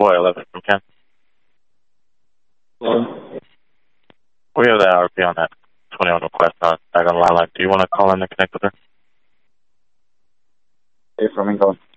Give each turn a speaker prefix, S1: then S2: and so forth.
S1: Boy 11 from Ken.
S2: Hello?
S1: We have the RP on that 21 request back on the line. Do you want to call in and connect with her?
S2: Hey, from England.